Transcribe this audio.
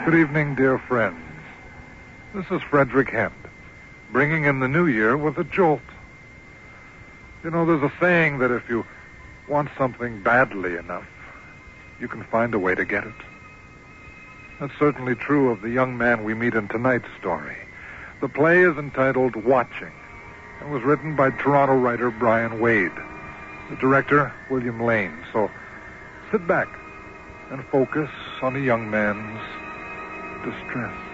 Good evening, dear friends. This is Frederick Hend, bringing in the new year with a jolt. You know, there's a saying that if you want something badly enough, you can find a way to get it. That's certainly true of the young man we meet in tonight's story. The play is entitled Watching and was written by Toronto writer Brian Wade. The director, William Lane. So sit back and focus on a young man's distress.